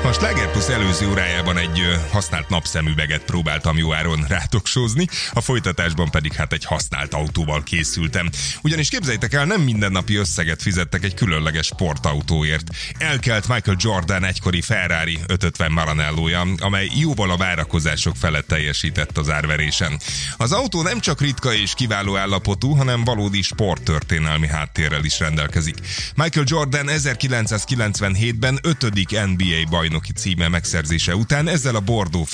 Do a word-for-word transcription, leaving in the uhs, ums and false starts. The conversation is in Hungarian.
A Sláger Plus előző órájában egy ö, használt napszemüveget próbáltam jó áron rátok sózni, a folytatásban pedig hát egy használt autóval készültem. Ugyanis képzeljétek el, nem mindennapi összeget fizettek egy különleges sportautóért. Elkelt Michael Jordan egykori Ferrari ötszázötven Maranellója, amely jóval a várakozások felett teljesített az árverésen. Az autó nem csak ritka és kiváló állapotú, hanem valódi sporttörténelmi háttérrel is rendelkezik. Michael Jordan ezerkilencszázkilencvenhétben ötödik en bé á bajnoki címe megszerzése után ezzel a Bordeaux